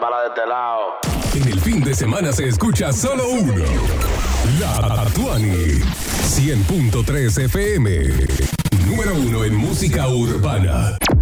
Para de este lado. En el fin de semana se escucha solo uno. La Tuani. 100.3 FM. Número 1 en música urbana.